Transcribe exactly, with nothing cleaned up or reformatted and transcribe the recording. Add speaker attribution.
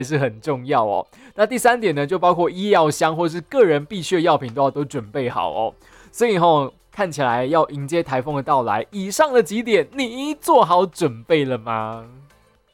Speaker 1: 是很重要哦。那第三点呢，就包括医药箱或是个人必需的药品都要都准备好哦。所以吼，看起来要迎接台风的到来，以上的几点你做好准备了吗？